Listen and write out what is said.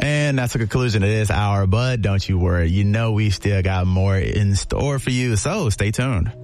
And that's the conclusion of this hour, but don't you worry. You know we still got more in store for you, so stay tuned.